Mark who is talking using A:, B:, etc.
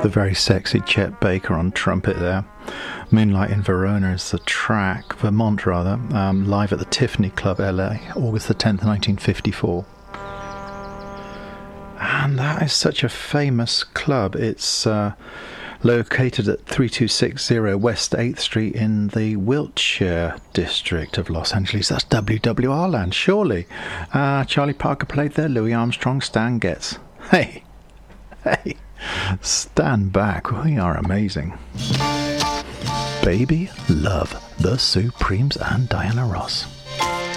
A: The very sexy Chet Baker on trumpet there. Moonlight in Verona is the track, Vermont rather, live at the Tiffany Club, LA, August the 10th, 1954. And that is such a famous club. It's located at 3260 West 8th Street in the Wilshire district of Los Angeles. That's WWR land, surely. Charlie Parker played there, Louis Armstrong, Stan Getz. Hey, stand back, we are amazing. Baby Love, The Supremes and Diana Ross.